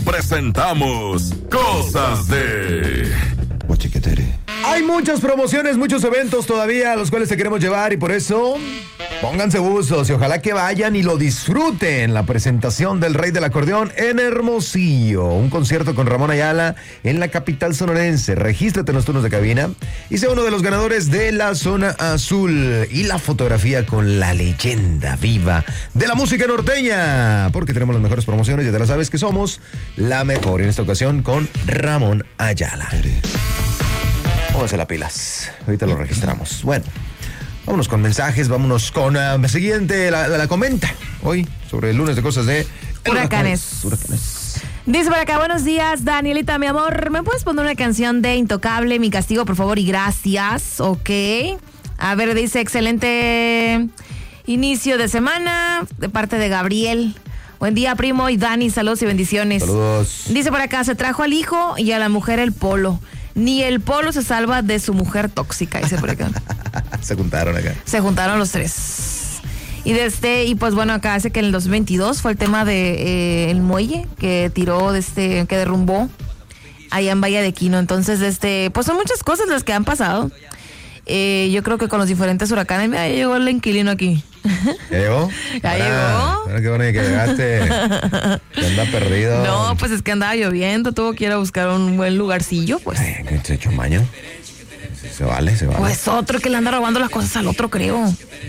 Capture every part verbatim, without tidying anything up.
presentamos Cosas de Guachiquetere. Hay muchas promociones, muchos eventos todavía a los cuales te queremos llevar y por eso pónganse buzos y ojalá que vayan y lo disfruten. La presentación del Rey del Acordeón en Hermosillo. Un concierto con Ramón Ayala en la capital sonorense. Regístrate en los turnos de cabina y sea uno de los ganadores de la zona azul. Y la fotografía con la leyenda viva de la música norteña. Porque tenemos las mejores promociones, ya te la sabes que somos la mejor. En esta ocasión con Ramón Ayala. Pónganse las pilas. Ahorita lo registramos. Bueno, vámonos con mensajes, vámonos con uh, la siguiente, la, la, la comenta hoy sobre el lunes de cosas de huracanes. huracanes. Dice por acá, buenos días, Danielita, mi amor, ¿me puedes poner una canción de Intocable, Mi Castigo, por favor, y gracias? Ok. A ver, dice, excelente inicio de semana de parte de Gabriel. Buen día, primo, y Dani, saludos y bendiciones. Saludos. Dice por acá, se trajo al hijo y a la mujer el polo. Ni el polo se salva de su mujer tóxica, dice por acá. Se juntaron acá. Se juntaron los tres. Y de este, y pues bueno, acá hace que en el dos mil veintidós fue el tema de eh, el muelle que tiró, de este, que derrumbó allá en Bahía de Quino. Entonces, este, pues son muchas cosas las que han pasado. Eh, yo creo que con los diferentes huracanes, mira, ya llegó el inquilino aquí. ¿Ya llegó? Ya Ahora, llegó. Bueno, qué bueno que llegaste. Que anda perdido. No, pues es que andaba lloviendo, tuvo que ir a buscar un buen lugarcillo, pues. Ay, que se echó un baño. Se vale, se vale. Pues otro que le anda robando las cosas al otro, creo.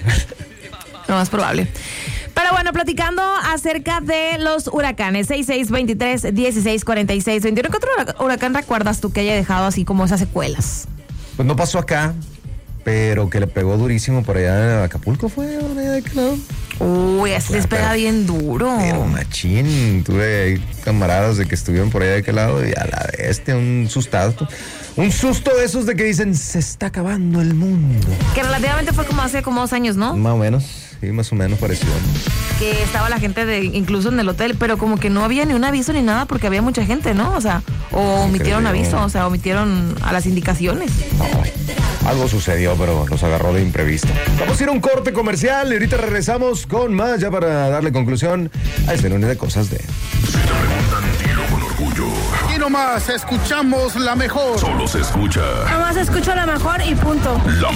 Lo más probable. Pero bueno, platicando acerca de los huracanes, seis seis veintitrés dieciséis cuarenta y seis veintiuno. ¿Qué otro huracán recuerdas tú que haya dejado así como esas secuelas? Pues no pasó acá, pero que le pegó durísimo por allá en Acapulco, ¿fue? ¿Por allá de aquel lado? Uy, ese les pega bien duro. Pero machín, tuve ahí camaradas de que estuvieron por allá de aquel lado y a la bestia, un sustazo. Un susto de esos de que dicen, se está acabando el mundo. Que relativamente fue como hace como dos años, ¿no? Más o menos, sí, más o menos pareció. Que estaba la gente de incluso en el hotel, pero como que no había ni un aviso ni nada porque había mucha gente, ¿no? O sea, o omitieron aviso, o sea, omitieron a las indicaciones. No, algo sucedió, pero los agarró de imprevisto. Vamos a ir a un corte comercial y ahorita regresamos con más ya para darle conclusión a este lunes de cosas de... Si te preguntan, dilo con orgullo. Aquí nomás escuchamos la mejor. Solo se escucha Nomás escucho la mejor y punto. la